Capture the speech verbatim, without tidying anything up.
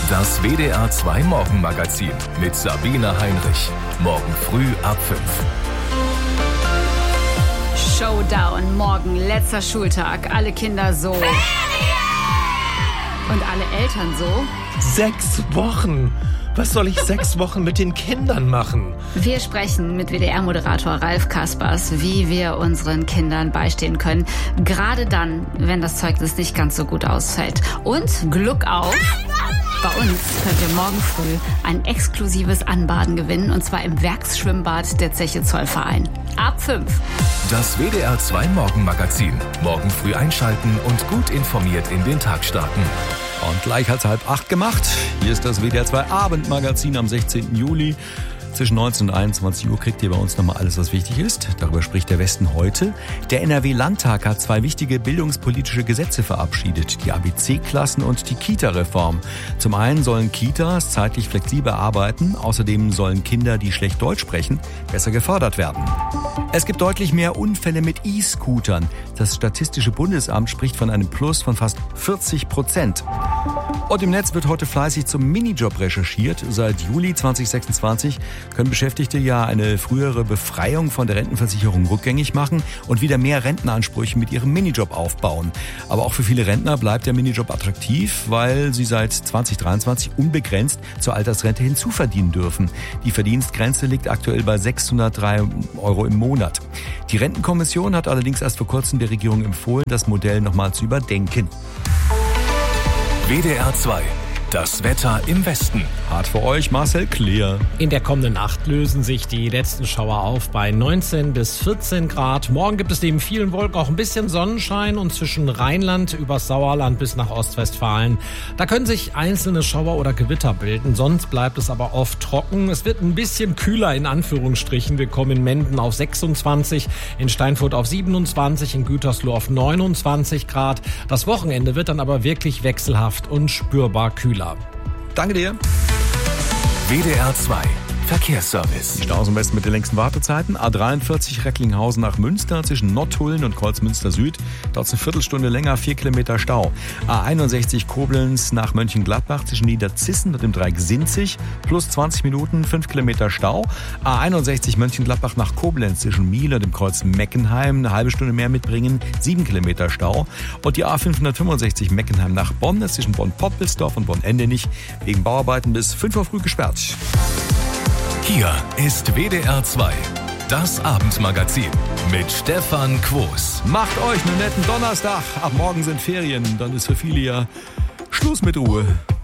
Das W D R zwei Morgenmagazin mit Sabine Heinrich. Morgen früh ab fünf. Showdown, morgen letzter Schultag. Alle Kinder so. Und alle Eltern so. Sechs Wochen. Was soll ich sechs Wochen mit den Kindern machen? Wir sprechen mit W D R-Moderator Ralf Kaspers, wie wir unseren Kindern beistehen können. Gerade dann, wenn das Zeugnis nicht ganz so gut ausfällt. Und Glück auf! Bei uns könnt ihr morgen früh ein exklusives Anbaden gewinnen, und zwar im Werksschwimmbad der Zeche Zollverein. Ab fünf. Das W D R zwei Morgenmagazin. Morgen früh einschalten und gut informiert in den Tag starten. Und gleich hat's halb acht gemacht. Hier ist das W D R zwei Abendmagazin am sechzehnten Juli. Zwischen neunzehn und einundzwanzig Uhr kriegt ihr bei uns nochmal alles, was wichtig ist. Darüber spricht der Westen heute. Der N R W-Landtag hat zwei wichtige bildungspolitische Gesetze verabschiedet. Die A B C-Klassen und die Kita-Reform. Zum einen sollen Kitas zeitlich flexibel arbeiten. Außerdem sollen Kinder, die schlecht Deutsch sprechen, besser gefördert werden. Es gibt deutlich mehr Unfälle mit E-Scootern. Das Statistische Bundesamt spricht von einem Plus von fast vierzig Prozent. Und im Netz wird heute fleißig zum Minijob recherchiert. Seit Juli zweitausendsechsundzwanzig können Beschäftigte ja eine frühere Befreiung von der Rentenversicherung rückgängig machen und wieder mehr Rentenansprüche mit ihrem Minijob aufbauen. Aber auch für viele Rentner bleibt der Minijob attraktiv, weil sie seit zweitausenddreiundzwanzig unbegrenzt zur Altersrente hinzuverdienen dürfen. Die Verdienstgrenze liegt aktuell bei sechshundertdrei Euro im Monat. Die Rentenkommission hat allerdings erst vor kurzem der Regierung empfohlen, das Modell nochmal zu überdenken. W D R zwei. Das Wetter im Westen. Hart für euch, Marcel Kleer. In der kommenden Nacht lösen sich die letzten Schauer auf bei neunzehn bis vierzehn Grad. Morgen gibt es neben vielen Wolken auch ein bisschen Sonnenschein, und zwischen Rheinland übers Sauerland bis nach Ostwestfalen. Da können sich einzelne Schauer oder Gewitter bilden, sonst bleibt es aber oft trocken. Es wird ein bisschen kühler in Anführungsstrichen. Wir kommen in Menden auf sechsundzwanzig, in Steinfurt auf siebenundzwanzig, in Gütersloh auf neunundzwanzig Grad. Das Wochenende wird dann aber wirklich wechselhaft und spürbar kühler. Danke dir. W D R zwei Verkehrsservice. Die Staus am besten mit den längsten Wartezeiten. A dreiundvierzig Recklinghausen nach Münster zwischen Nottuln und Kreuzmünster Süd. Dort eine Viertelstunde länger, vier Kilometer Stau. A einundsechzig Koblenz nach Mönchengladbach zwischen Niederzissen und dem Dreieck Sinzig. Plus zwanzig Minuten, fünf Kilometer Stau. A einundsechzig Mönchengladbach nach Koblenz zwischen Miel und dem Kreuz Meckenheim. Eine halbe Stunde mehr mitbringen, sieben Kilometer Stau. Und die A fünfhundertfünfundsechzig Meckenheim nach Bonn ist zwischen Bonn-Poppelsdorf und Bonn-Endenich wegen Bauarbeiten bis fünf Uhr früh gesperrt. Hier ist W D R zwei, das Abendmagazin mit Stefan Quos. Macht euch einen netten Donnerstag. Ab morgen sind Ferien, dann ist für viele ja Schluss mit Ruhe.